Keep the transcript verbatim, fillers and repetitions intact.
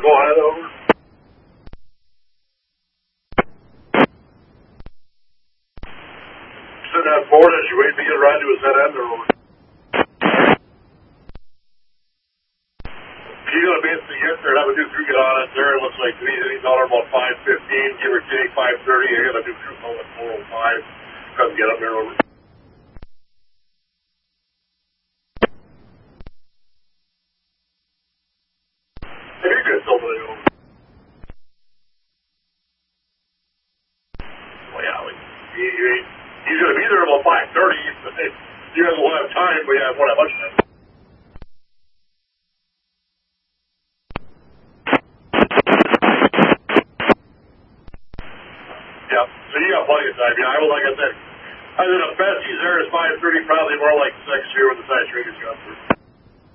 Go ahead, over. Sitting at board as you wait to get around to his head end or over. He's going to basically get there and have a new crew get on it there. It looks like he's any dollar about five fifteen, give or take five thirty. I got a new crew call at four oh five. Come get up there over. Hey, you're good, over there over. Well, yeah, like, he, he, he's going to be there about five thirty. You guys will have time, but yeah, I won't have much time. Yeah, so you got plenty of time. Yeah, I will, like I said, other than the best he's there is five thirty, probably more like six here when the side string is gone through.